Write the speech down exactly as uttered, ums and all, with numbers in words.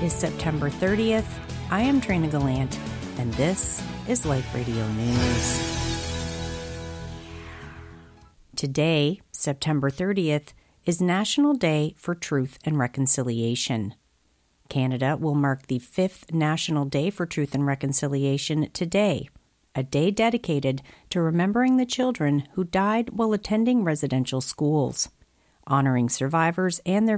is September thirtieth. I am Trina Gallant, and this is Life Radio News. Today, September thirtieth, is National Day for Truth and Reconciliation. Canada will mark the fifth National Day for Truth and Reconciliation today, a day dedicated to remembering the children who died while attending residential schools, honoring survivors and their